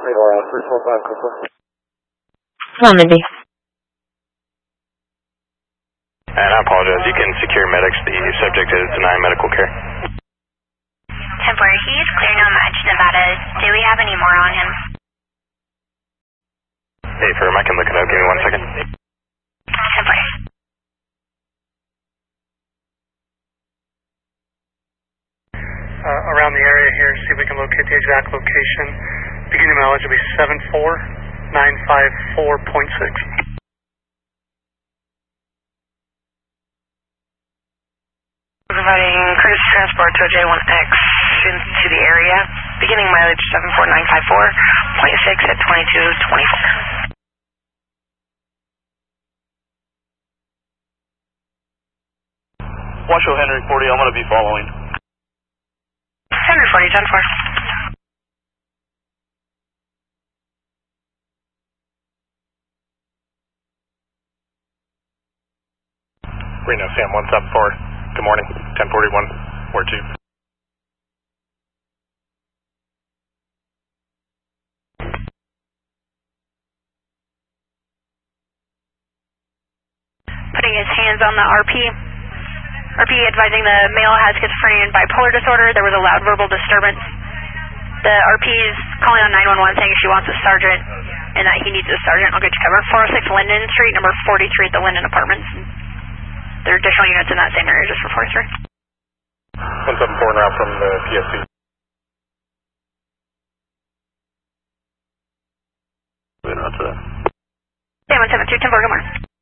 Radar on 345, Cooper. Come on, Mindy. And I apologize, you can secure medics. The subject is denying medical care. Temporary, he is clearing on Edge, Nevada. Do we have any more on him? Hey, firm, I can look it up. Give me 1 second. Temporary. Around the area here, see if we can locate the exact location. Beginning mileage will be 74954.6. Providing cruise transport to J1X into the area. Beginning mileage 74954.6 at 2224. Washoe Henry 40, I'm going to be following. Henry 40, 10-4. Reno Sam 174. Good morning, 1041, Ward 2. Putting his hands on the RP. RP advising the male has schizophrenia and bipolar disorder. There was a loud verbal disturbance. The RP is calling on 911 saying she wants a sergeant and that he needs a sergeant. I'll get you covered. 406 Linden Street, number 43 at the Linden Apartments. There are additional units in that same area just for 43. 174 now from the PSC. Good, that's it. Yeah, 172, 10-4, good morning.